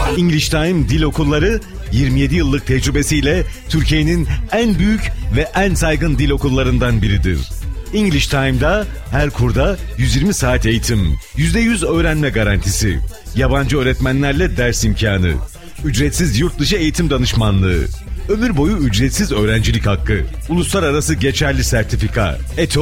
English Time Dil Okulları 27 yıllık tecrübesiyle Türkiye'nin en büyük ve en saygın dil okullarından biridir. English Time'da her kurda 120 saat eğitim, %100 öğrenme garantisi, yabancı öğretmenlerle ders imkanı, ücretsiz yurt dışı eğitim danışmanlığı, ömür boyu ücretsiz öğrencilik hakkı, uluslararası geçerli sertifika,